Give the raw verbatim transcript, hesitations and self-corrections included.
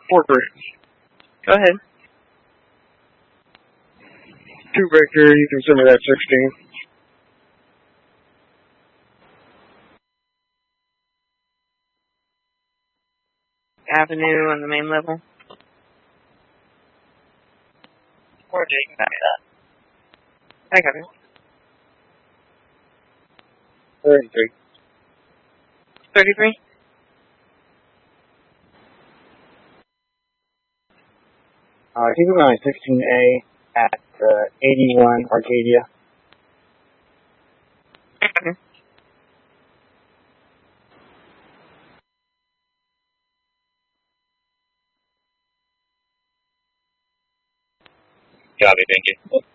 Porker. Go ahead. Two Victor, you can send me that sixteen. Avenue on the main level. Where do you got that? I got it. thirty-three. thirty-three? Uh, keep an eye sixteen A at uh, eighty-one Arcadia. Okay. Copy, thank you.